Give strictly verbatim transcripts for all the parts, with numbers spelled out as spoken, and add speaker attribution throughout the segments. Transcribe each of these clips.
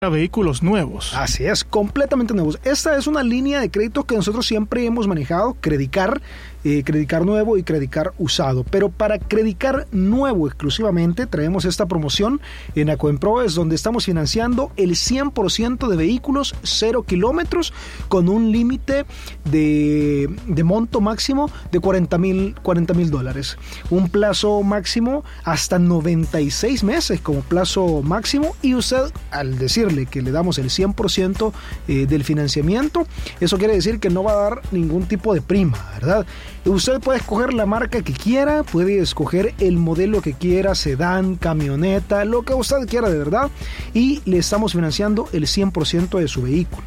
Speaker 1: a vehículos nuevos.
Speaker 2: Así es, completamente nuevos. Esta es una línea de crédito que nosotros siempre hemos manejado, Credicar, eh, Credicar nuevo y Credicar usado. Pero para Credicar nuevo exclusivamente traemos esta promoción en Acuemproves, donde estamos financiando el cien por ciento de vehículos cero kilómetros con un límite de, de monto máximo de cuarenta mil dólares. Un plazo máximo hasta noventa y seis meses como plazo máximo, y usted, al decirle que le damos el cien por ciento eh, del financiamiento, eso quiere decir que no va a dar ningún tipo de prima, ¿verdad? Usted puede escoger la marca que quiera, puede escoger el modelo que quiera, sedán, camioneta, lo que usted quiera de verdad, y le estamos financiando el cien por ciento de su vehículo.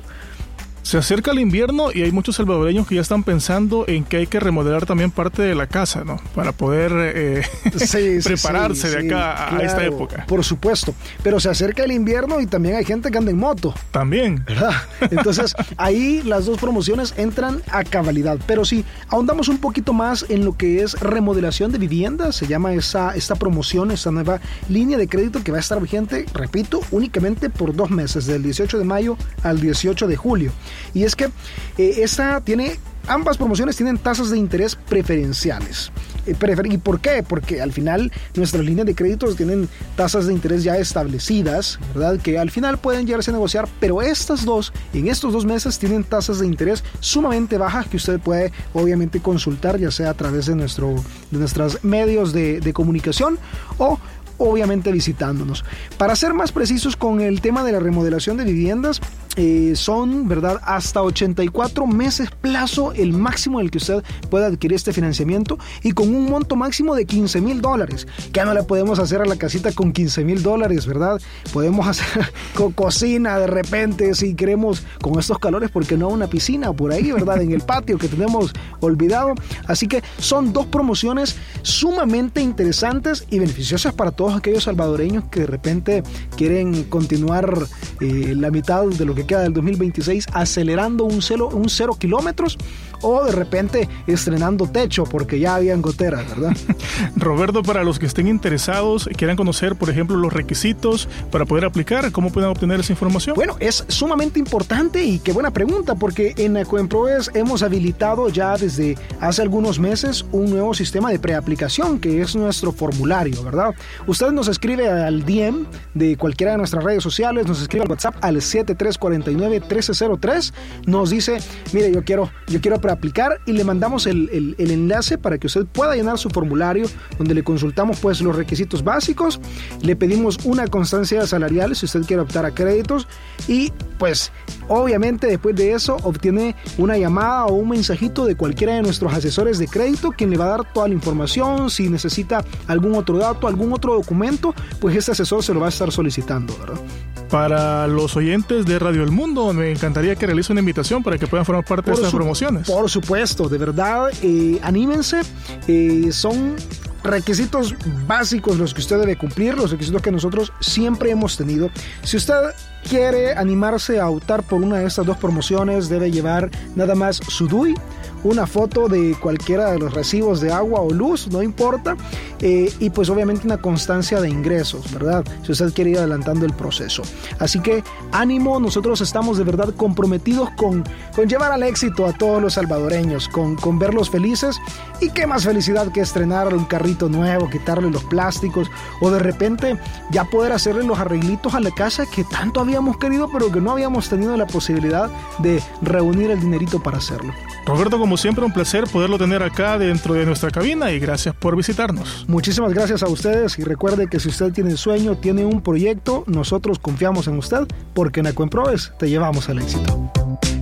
Speaker 1: Se acerca el invierno y hay muchos salvadoreños que ya están pensando en que hay que remodelar también parte de la casa, ¿no? Para poder eh, sí, prepararse sí, de acá sí, a claro, esta época.
Speaker 2: Por supuesto, pero se acerca el invierno y también hay gente que anda en moto.
Speaker 1: También.
Speaker 2: ¿Verdad? Entonces, ahí las dos promociones entran a cabalidad. Pero si ahondamos un poquito más en lo que es remodelación de viviendas, se llama esa, esta promoción, esta nueva línea de crédito que va a estar vigente, repito, únicamente por dos meses, del dieciocho de mayo al dieciocho de julio. Y es que eh, esta tiene, ambas promociones tienen tasas de interés preferenciales. Eh, prefer- ¿Y por qué? Porque al final nuestras líneas de créditos tienen tasas de interés ya establecidas, ¿verdad? Que al final pueden llegarse a negociar, pero estas dos, en estos dos meses, tienen tasas de interés sumamente bajas que usted puede obviamente consultar, ya sea a través de, nuestro, de nuestros medios de, de comunicación o obviamente visitándonos. Para ser más precisos con el tema de la remodelación de viviendas, eh, son, ¿verdad?, hasta ochenta y cuatro meses plazo el máximo en el que usted puede adquirir este financiamiento, y con un monto máximo de quince mil dólares. ¿Qué no le podemos hacer a la casita con quince mil dólares, verdad? Podemos hacer con cocina de repente, si queremos, con estos calores, porque no una piscina por ahí, ¿verdad?, en el patio que tenemos olvidado. Así que son dos promociones sumamente interesantes y beneficiosas para todos aquellos salvadoreños que de repente quieren continuar eh, la mitad de lo que queda del dos mil veintiséis acelerando un cero, un cero kilómetros, o de repente estrenando techo porque ya habían goteras, ¿verdad?
Speaker 1: Roberto, para los que estén interesados y quieran conocer, por ejemplo, los requisitos para poder aplicar, ¿cómo pueden obtener esa información?
Speaker 2: Bueno, es sumamente importante y qué buena pregunta, porque en Acuemproves hemos habilitado ya desde hace algunos meses un nuevo sistema de preaplicación, que es nuestro formulario, ¿verdad? Usted nos escribe al D M de cualquiera de nuestras redes sociales, nos escribe al WhatsApp al siete tres cuatro nueve, uno tres cero tres, nos dice, mire, yo quiero, yo quiero preaplicar, y le mandamos el, el, el enlace para que usted pueda llenar su formulario, donde le consultamos pues los requisitos básicos, le pedimos una constancia salarial si usted quiere optar a créditos, y pues obviamente después de eso obtiene una llamada o un mensajito de cualquiera de nuestros asesores de crédito, quien le va a dar toda la información. Si necesita algún otro dato, algún otro documento, pues este asesor se lo va a estar solicitando, ¿verdad?
Speaker 1: Para los oyentes de Radio El Mundo, me encantaría que realice una invitación para que puedan formar parte por de estas su, promociones.
Speaker 2: Por supuesto, de verdad, eh, anímense, eh, son requisitos básicos los que usted debe cumplir, los requisitos que nosotros siempre hemos tenido. Si usted quiere animarse a optar por una de estas dos promociones, debe llevar nada más su D U I, una foto de cualquiera de los recibos de agua o luz, no importa, eh, y pues obviamente una constancia de ingresos, ¿verdad? Si usted quiere ir adelantando el proceso. Así que ánimo, nosotros estamos de verdad comprometidos con, con llevar al éxito a todos los salvadoreños, con, con verlos felices, y qué más felicidad que estrenar un carrito nuevo, quitarle los plásticos, o de repente ya poder hacerle los arreglitos a la casa que tanto habíamos querido, pero que no habíamos tenido la posibilidad de reunir el dinerito para hacerlo.
Speaker 1: Roberto, como siempre, un placer poderlo tener acá dentro de nuestra cabina, y gracias por visitarnos.
Speaker 2: Muchísimas gracias a ustedes, y recuerde que si usted tiene sueño, tiene un proyecto, nosotros confiamos en usted, porque en Acuemproves te llevamos al éxito.